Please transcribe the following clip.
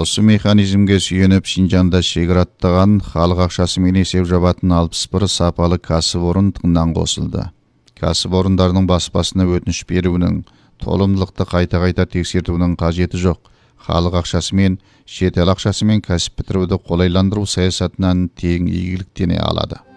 Осы механизмге сүйеніп Шинжанда шегіраттаған халық ақшасымен есеп жабатын 61 сапалы кәсіпорын тыңнан қосылды. Кәсіпорындардың баспасына өтініш беруінің, толымдылықты қайта тексертуінің қажеті жоқ. Халық ақшасымен, шетел ақшасымен кәсіп бітіруді қолайландыру саясатынан тең игіліктене алады.